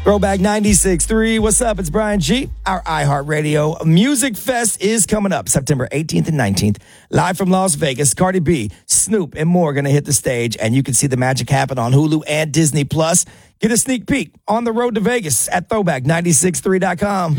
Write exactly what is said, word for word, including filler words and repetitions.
Throwback ninety-six point three. What's up? It's Brian G. Our iHeartRadio Music Fest is coming up September eighteenth and nineteenth. Live from Las Vegas, Cardi B, Snoop, and more going to hit the stage, and you can see the magic happen on Hulu and Disney Plus. Get a sneak peek on the road to Vegas at throwback nine six three dot com.